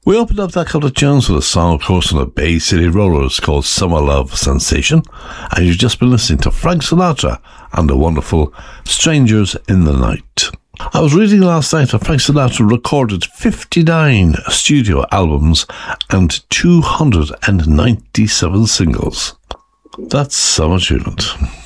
We opened up that couple of tunes with a song, of course, from the Bay City Rollers called Summer Love Sensation, and you've just been listening to Frank Sinatra and the wonderful Strangers in the Night. I was reading last night that Frank Sinatra recorded 59 studio albums and 297 singles. That's some achievement.